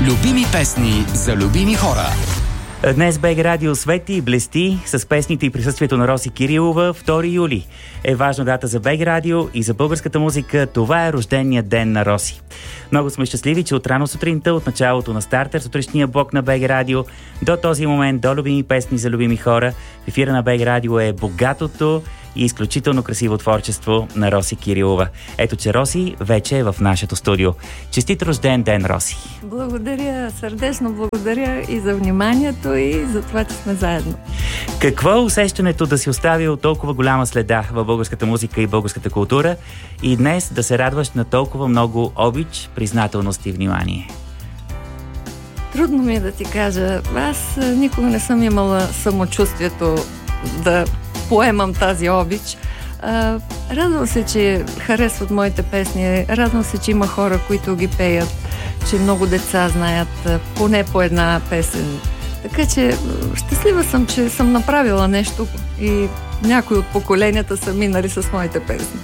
Любими песни за любими хора. Днес БГ Радио свети и блести с песните и присъствието на Роси Кирилова. 2 юли е важна дата за БГ Радио и за българската музика. Това е рождения ден на Роси. Много сме щастливи, че от рано сутринта, от началото на стартер, сутрешния блок на БГ Радио, до този момент, до любими песни за любими хора, в ефира на БГ Радио е богатото и изключително красиво творчество на Роси Кирилова. Ето, че Роси вече е в нашето студио. Честит рожден ден, Роси! Благодаря, сърдечно благодаря и за вниманието, и за това, че сме заедно. Какво е усещането да си оставил толкова голяма следа в българската музика и българската култура и днес да се радваш на толкова много обич, признателност и внимание? Трудно ми е да ти кажа. Аз никога не съм имала самочувствието да поемам тази обич. Радвам се, че харесват моите песни. Радвам се, че има хора, които ги пеят, че много деца знаят поне по една песен. Така че щастлива съм, че съм направила нещо и някои от поколенията са минали с моите песни.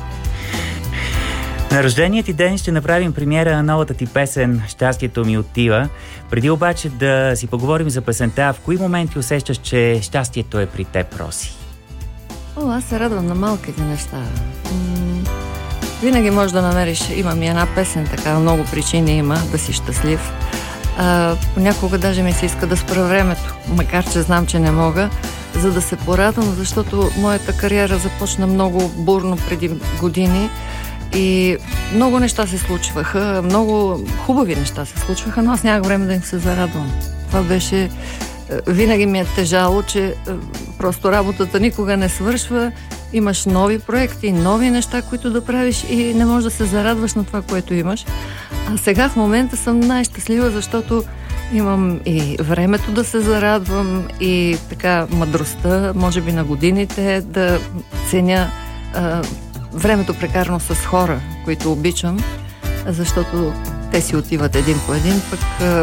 На рождения ти ден ще направим премиера на новата ти песен «Щастието ми отива». Преди обаче да си поговорим за песента, в кои моменти усещаш, че щастието е при теб, Роси? Аз се радвам на малките неща. Винаги можеш да намериш, имам и една песен, така много причини има да си щастлив. Понякога даже ми се иска да спра времето, макар че знам, че не мога, за да се порадвам, защото моята кариера започна много бурно преди години и много неща се случваха, много хубави неща се случваха, но аз нямах време да им се зарадвам. Това беше... Винаги ми е тежало, че просто работата никога не свършва. Имаш нови проекти, нови неща, които да правиш и не можеш да се зарадваш на това, което имаш. А сега в момента съм най-щастлива, защото имам и времето да се зарадвам и така мъдростта, може би на годините, да ценя времето прекарано с хора, които обичам, защото те си отиват един по един, пък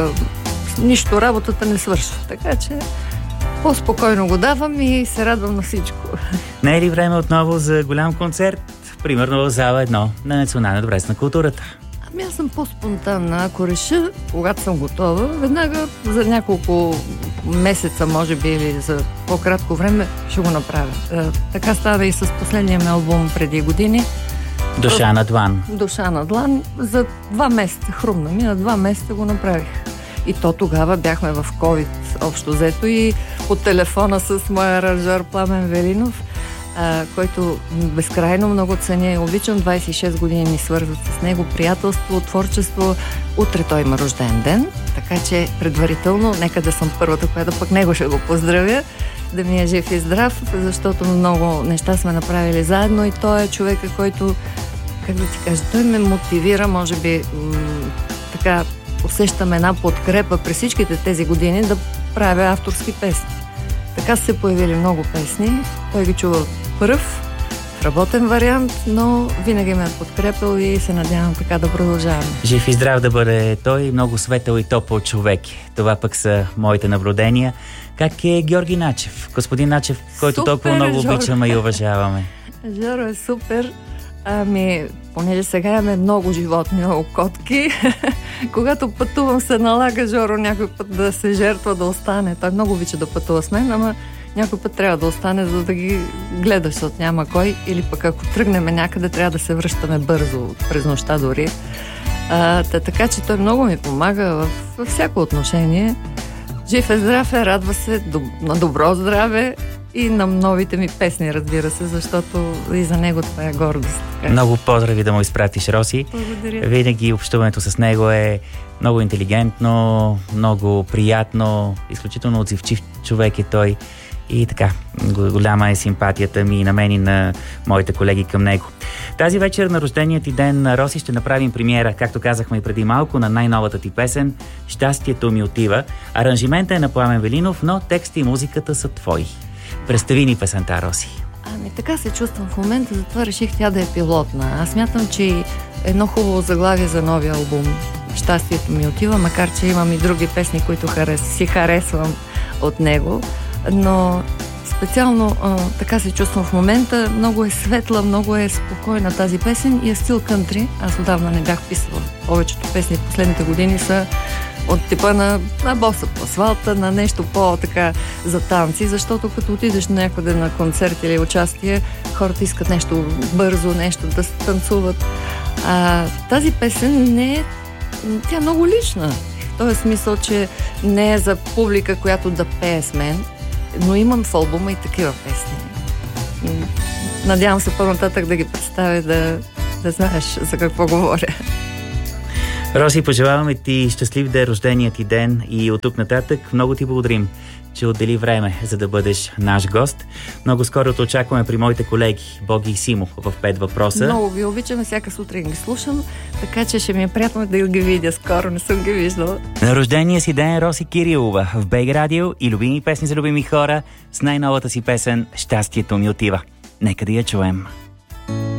нищо работата не свършва. Така че по-спокойно го давам и се радвам на всичко. Не е ли време отново за голям концерт? Примерно в зала 1 на Националния дворец на културата. Аз съм по-спонтанна. Ако реша, когато съм готова, веднага за няколко месеца, може би, или за по-кратко време, ще го направя. Така става и с последния ми албум преди години. Душа на длан. Душа на длан. За 2 месеца хрумна ми, на 2 месеца го направих. И то тогава бяхме в COVID общо взето и по телефона с моя аранжьор Пламен Велинов, който безкрайно много ценя и обичам. 26 години ни свързват с него, приятелство, творчество. Утре той има рожден ден, така че предварително нека да съм първата, която пък него ще го поздравя, да ми е жив и здрав, защото много неща сме направили заедно и той е човека, който, как да ти кажа, той ме мотивира, може би така усещам една подкрепа през всичките тези години да правя авторски песни. Така са се появили много песни. Той ги чува пръв, в работен вариант, но винаги ме е подкрепил и се надявам така да продължаваме. Жив и здрав да бъде той, много светъл и топъл човек. Това пък са моите наблюдения. Как е Георги Начев? Господин Начев, който супер, толкова много обичаме и уважаваме. Жоро е супер. Понеже сега имаме много животни, много котки, когато пътувам се налага Жоро някой път да се жертва, да остане. Той много обича да пътува с мен, ама някой път трябва да остане, за да ги гледаш, защото няма кой. Или пък ако тръгнем някъде, трябва да се връщаме бързо, през нощта дори. Така че той много ми помага във всяко отношение. Жив е, здрав е, радва се на добро здраве и на новите ми песни, разбира се, защото и за него това е гордост. Така. Много поздрави да му изпратиш, Роси. Благодаря. Винаги общуването с него е много интелигентно, много приятно, изключително отзивчив човек е той. И така, голяма е симпатията ми и на мен и на моите колеги към него. Тази вечер на рождения ти ден на Роси ще направим премиера, както казахме и преди малко, на най-новата ти песен «Щастието ми отива». Аранжимента е на Пламен Велинов, но текста и музиката са твои. Представи ни песента, Роси. Така се чувствам в момента, затова реших тя да е пилотна. Аз смятам, че едно хубаво заглавие за новия албум «Щастието ми отива», макар че имам и други песни, които си харесвам от него, но Специално така се чувствам в момента. Много е светла, много е спокойна тази песен и е стил кънтри. Аз отдавна не бях писала. Повечето песни в последните години са от типа на боса по асфалта, на нещо по-така за танци, защото като отидеш някъде на концерт или участие, хората искат нещо бързо, нещо да танцуват. Тази песен тя е много лична. В този смисъл, че не е за публика, която да пее с мен, но имам в албума и такива песни. Надявам се по-нататък да ги представя, да знаеш за какво говоря. Роси, пожелаваме ти щастлив да е рожденият ти ден и от тук нататък много ти благодарим, че отдели време, за да бъдеш наш гост. Много скоро те очакваме при моите колеги Боги и Симо в 5 въпроса. Много ги обичам, всяка сутрин ги слушам, така че ще ми е приятно да ги видя скоро, не съм ги виждала. На рождения си ден Роси Кирилова в БГ Радио и любими песни за любими хора с най-новата си песен "Щастието ми отива". Нека да я чуем.